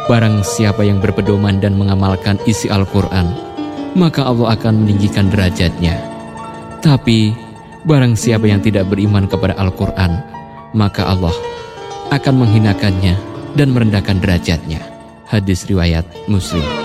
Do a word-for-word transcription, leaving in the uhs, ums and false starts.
barang siapa yang berpedoman dan mengamalkan isi Al-Quran, maka Allah akan meninggikan derajatnya. Tapi barang siapa yang tidak beriman kepada Al-Quran, maka Allah akan menghinakannya dan merendahkan derajatnya. Hadis riwayat Muslim.